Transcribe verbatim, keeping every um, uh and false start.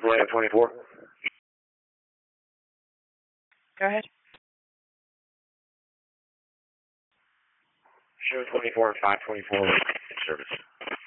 Atlanta twenty-four. Go ahead. Show twenty-four and five twenty-four service.